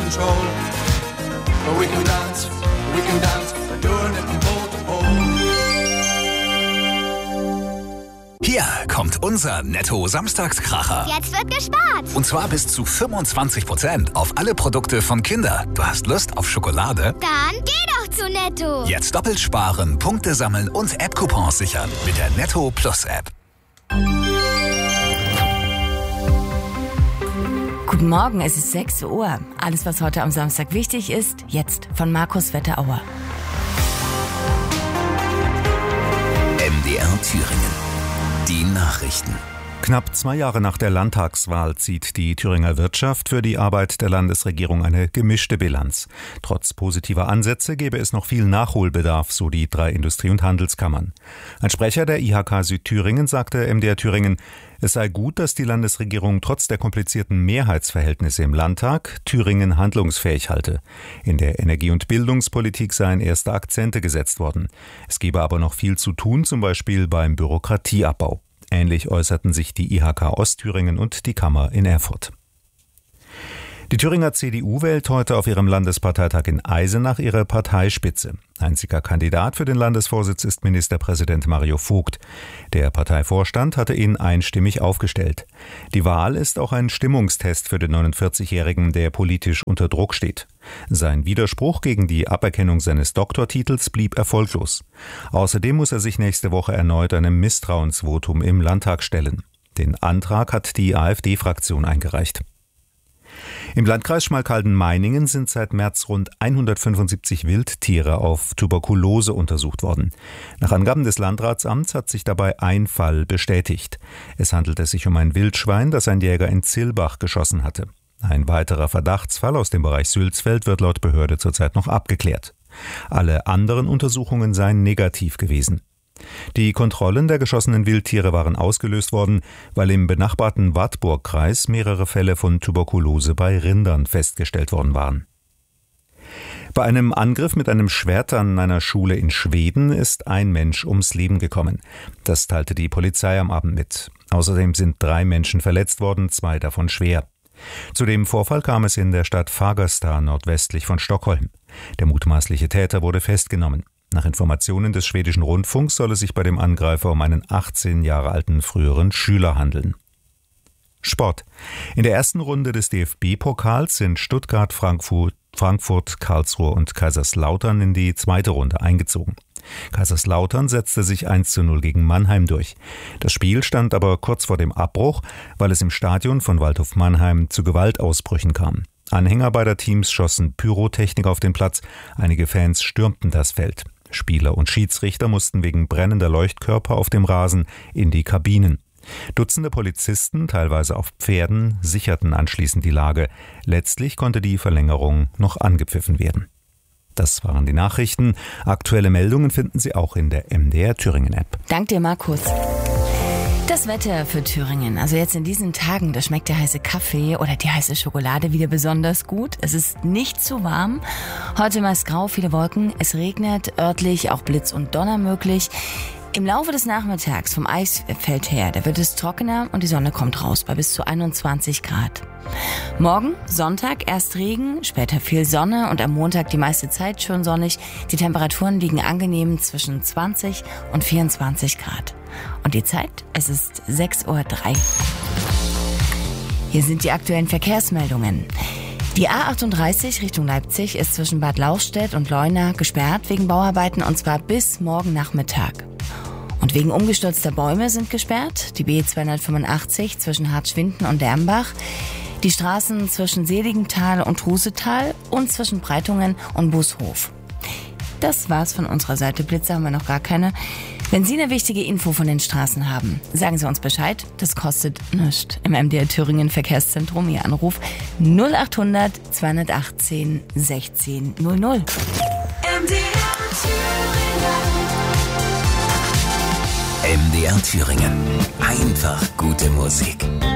control. But we can dance by doing it from pole to pole. Hier kommt unser Netto-Samstagskracher. Jetzt wird gespart. Und zwar bis zu 25% auf alle Produkte von Kinder. Du hast Lust auf Schokolade? Dann geh doch zu Netto. Jetzt doppelt sparen, Punkte sammeln und App-Coupons sichern mit der Netto Plus App. Guten Morgen, es ist 6 Uhr. Alles, was heute am Samstag wichtig ist, jetzt von Markus Wetterauer. MDR Thüringen. Die Nachrichten. Knapp 2 Jahre nach der Landtagswahl zieht die Thüringer Wirtschaft für die Arbeit der Landesregierung eine gemischte Bilanz. Trotz positiver Ansätze gäbe es noch viel Nachholbedarf, so die 3 Industrie- und Handelskammern. Ein Sprecher der IHK Südthüringen sagte MDR Thüringen, es sei gut, dass die Landesregierung trotz der komplizierten Mehrheitsverhältnisse im Landtag Thüringen handlungsfähig halte. In der Energie- und Bildungspolitik seien erste Akzente gesetzt worden. Es gebe aber noch viel zu tun, zum Beispiel beim Bürokratieabbau. Ähnlich äußerten sich die IHK Ostthüringen und die Kammer in Erfurt. Die Thüringer CDU wählt heute auf ihrem Landesparteitag in Eisenach ihre Parteispitze. Einziger Kandidat für den Landesvorsitz ist Ministerpräsident Mario Vogt. Der Parteivorstand hatte ihn einstimmig aufgestellt. Die Wahl ist auch ein Stimmungstest für den 49-Jährigen, der politisch unter Druck steht. Sein Widerspruch gegen die Aberkennung seines Doktortitels blieb erfolglos. Außerdem muss er sich nächste Woche erneut einem Misstrauensvotum im Landtag stellen. Den Antrag hat die AfD-Fraktion eingereicht. Im Landkreis Schmalkalden-Meiningen sind seit März rund 175 Wildtiere auf Tuberkulose untersucht worden. Nach Angaben des Landratsamts hat sich dabei ein Fall bestätigt. Es handelte sich um ein Wildschwein, das ein Jäger in Zillbach geschossen hatte. Ein weiterer Verdachtsfall aus dem Bereich Sülzfeld wird laut Behörde zurzeit noch abgeklärt. Alle anderen Untersuchungen seien negativ gewesen. Die Kontrollen der geschossenen Wildtiere waren ausgelöst worden, weil im benachbarten Wartburgkreis mehrere Fälle von Tuberkulose bei Rindern festgestellt worden waren. Bei einem Angriff mit einem Schwert an einer Schule in Schweden ist ein Mensch ums Leben gekommen. Das teilte die Polizei am Abend mit. Außerdem sind 3 Menschen verletzt worden, 2 davon schwer. Zu dem Vorfall kam es in der Stadt Fagersta nordwestlich von Stockholm. Der mutmaßliche Täter wurde festgenommen. Nach Informationen des schwedischen Rundfunks soll es sich bei dem Angreifer um einen 18 Jahre alten früheren Schüler handeln. Sport. In der ersten Runde des DFB-Pokals sind Stuttgart, Frankfurt, Karlsruhe und Kaiserslautern in die zweite Runde eingezogen. Kaiserslautern setzte sich 1:0 gegen Mannheim durch. Das Spiel stand aber kurz vor dem Abbruch, weil es im Stadion von Waldhof Mannheim zu Gewaltausbrüchen kam. Anhänger beider Teams schossen Pyrotechnik auf den Platz, einige Fans stürmten das Feld. Spieler und Schiedsrichter mussten wegen brennender Leuchtkörper auf dem Rasen in die Kabinen. Dutzende Polizisten, teilweise auf Pferden, sicherten anschließend die Lage. Letztlich konnte die Verlängerung noch angepfiffen werden. Das waren die Nachrichten. Aktuelle Meldungen finden Sie auch in der MDR Thüringen App. Dank dir, Markus. Das Wetter für Thüringen. Also jetzt in diesen Tagen, da schmeckt der heiße Kaffee oder die heiße Schokolade wieder besonders gut. Es ist nicht zu warm. Heute meist grau, viele Wolken. Es regnet, örtlich auch Blitz und Donner möglich. Im Laufe des Nachmittags vom Eisfeld her, da wird es trockener und die Sonne kommt raus bei bis zu 21 Grad. Morgen, Sonntag, erst Regen, später viel Sonne und am Montag die meiste Zeit schon sonnig. Die Temperaturen liegen angenehm zwischen 20 und 24 Grad. Und die Zeit, es ist 6:03 Uhr. Hier sind die aktuellen Verkehrsmeldungen. Die A38 Richtung Leipzig ist zwischen Bad Lauchstädt und Leuna gesperrt wegen Bauarbeiten und zwar bis morgen Nachmittag. Und wegen umgestürzter Bäume sind gesperrt die B285 zwischen Hartschwinden und Dermbach, die Straßen zwischen Seligenthal und Trusetal und zwischen Breitungen und Bushof. Das war's von unserer Seite. Blitze haben wir noch gar keine. Wenn Sie eine wichtige Info von den Straßen haben, sagen Sie uns Bescheid. Das kostet nichts. Im MDR Thüringen Verkehrszentrum Ihr Anruf 0800 218 16 00. MDR Thüringen. Einfach gute Musik.